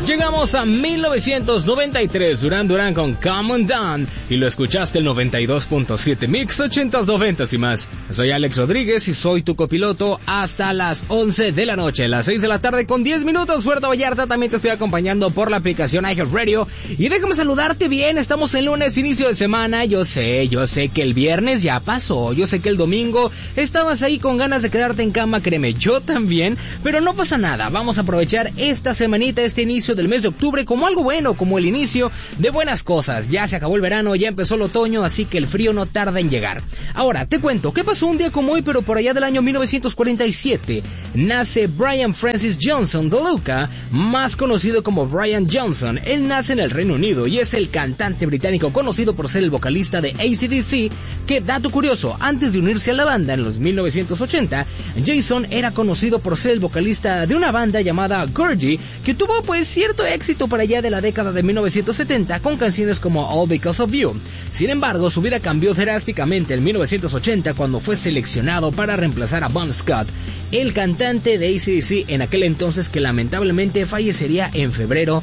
Llegamos a 1993, Duran Duran con Come On Down, y lo escuchaste el 92.7 Mix 80s, 90s y más. Soy Alex Rodríguez y soy tu copiloto hasta las 11 de la noche, las 6 de la tarde con 10 minutos, Puerto Vallarta. También te estoy acompañando por la aplicación iHeartRadio. Y déjame saludarte bien, estamos el lunes, inicio de semana. Yo sé que el viernes ya pasó, yo sé que el domingo estabas ahí con ganas de quedarte en cama, créeme, yo también, pero no pasa nada, vamos a aprovechar esta semanita, este inicio del mes de octubre como algo bueno, como el inicio de buenas cosas. Ya se acabó el verano, ya empezó el otoño, así que el frío no tarda en llegar. Ahora, te cuento, ¿qué pasó un día como hoy, pero por allá del año 1947? Nace Brian Francis Johnson DeLuca, más conocido como Brian Johnson. Él nace en el Reino Unido y es el cantante británico conocido por ser el vocalista de AC/DC, que, dato curioso, antes de unirse a la banda en los 1980, Jason era conocido por ser el vocalista de una banda llamada Gurgie, que tuvo pues cierto éxito para allá de la década de 1970 con canciones como All Because of You. Sin embargo, su vida cambió drásticamente en 1980 cuando fue seleccionado para reemplazar a Bon Scott, el cantante de AC/DC en aquel entonces, que lamentablemente fallecería en febrero